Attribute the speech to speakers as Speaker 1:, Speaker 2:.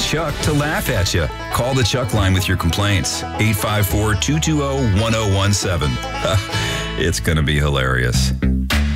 Speaker 1: Chuck to laugh at you. Call the Chuck line with your complaints. 854-220-1017. It's going to be hilarious.